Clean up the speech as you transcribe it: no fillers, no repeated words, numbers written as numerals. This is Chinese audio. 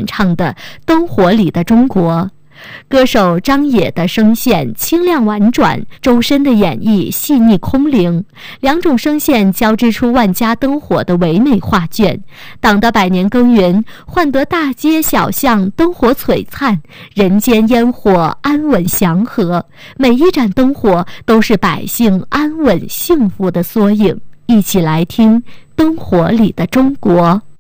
演唱的《灯火里的中国》。歌手张也的声线清亮婉转，周深的演绎细腻空灵，两种声线交织出万家灯火的唯美画卷。党的百年耕耘，换得大街小巷灯火璀璨，人间烟火安稳祥和。每一盏灯火都是百姓安稳幸福的缩影。一起来听《灯火里的中国》。